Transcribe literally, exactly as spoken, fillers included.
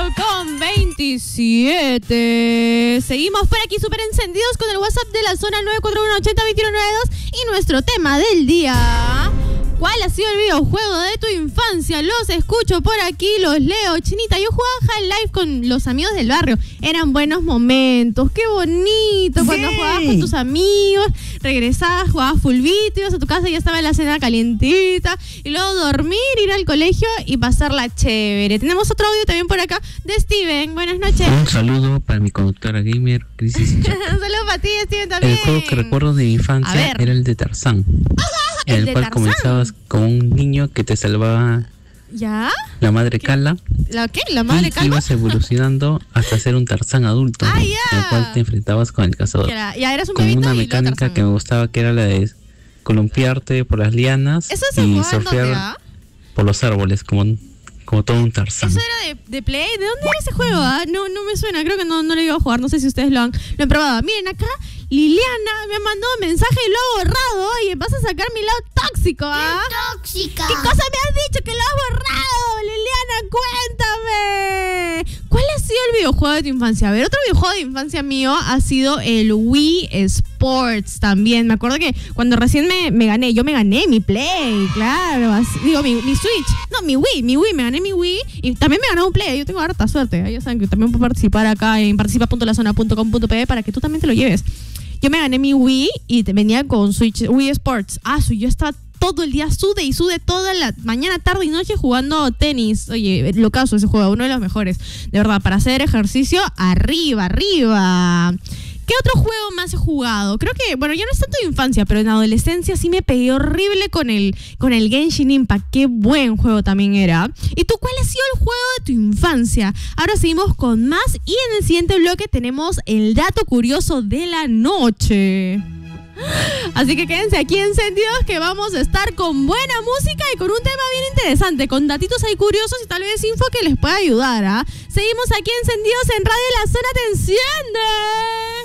con veintisiete. Seguimos por aquí súper encendidos con el WhatsApp de la zona nueve cuatro uno ochenta veintiuno noventa y dos y nuestro tema del día. ¿Cuál ha sido el videojuego de tu infancia? Los escucho por aquí, los leo. Chinita, yo jugaba Half-Life con los amigos del barrio. Eran buenos momentos, qué bonito. Cuando sí. jugabas con tus amigos, regresabas, jugabas fulbito, ibas a tu casa y ya estaba la cena calientita. Y luego dormir, ir al colegio y pasarla chévere. Tenemos otro audio también por acá de Steven. Buenas noches. Un saludo para mi conductora gamer, Crisis. Un saludo para ti, Steven, también. El juego que recuerdo de mi infancia era el de Tarzán. En el, el cual Tarzán. Comenzabas con un niño que te salvaba. ¿Ya? La madre ¿Qué? Carla. ¿La qué? ¿La madre Carla? Y ibas evolucionando hasta ser un Tarzán adulto. Ah, ¿no? ya. En el cual te enfrentabas con el cazador. Ya, ya eras un con bebito una y mecánica que me gustaba, que era la de columpiarte por las lianas. ¿Eso se y surfear surfear por los árboles, como, como todo un Tarzán. ¿Eso era de, de Play? ¿De dónde era ese juego? Ah? No, no me suena, creo que no, no lo iba a jugar. No sé si ustedes lo han, lo han probado. Miren, acá Liliana me ha mandado un mensaje y lo ha borrado. Y vas a sacar mi lado tóxico, ¿ah? ¡Tóxica! ¿Qué cosa me has dicho que lo has borrado? Liliana, cuéntame. ¿Cuál ha sido el videojuego de tu infancia? A ver, otro videojuego de infancia mío ha sido el Wii Sports también. Me acuerdo que cuando recién me, me gané, yo me gané mi Play, claro. Así, digo, mi, mi Switch. No, mi Wii, mi Wii. Me gané mi Wii y también me gané un Play. Yo tengo harta suerte. Ya saben que también puedo participar acá en participa punto la zona punto com punto pe para que tú también te lo lleves. Yo me gané mi Wii y te venía con Switch, Wii Sports. Ah, so yo estaba todo el día sude y sude toda la mañana, tarde y noche jugando tenis. Oye, locazo ese juego, uno de los mejores. De verdad, para hacer ejercicio, arriba, arriba. ¿Qué otro juego más he jugado? Creo que, bueno, ya no es tanto de infancia, pero en adolescencia sí me pegué horrible con el, con el Genshin Impact. Qué buen juego también era. ¿Y tú cuál ha sido el juego de tu infancia? Ahora seguimos con más y en el siguiente bloque tenemos el dato curioso de la noche. Así que quédense aquí encendidos que vamos a estar con buena música y con un tema bien interesante, con datitos ahí curiosos y tal vez info que les pueda ayudar, ¿ah? Seguimos aquí encendidos en Radio La Zona, ¡te enciende!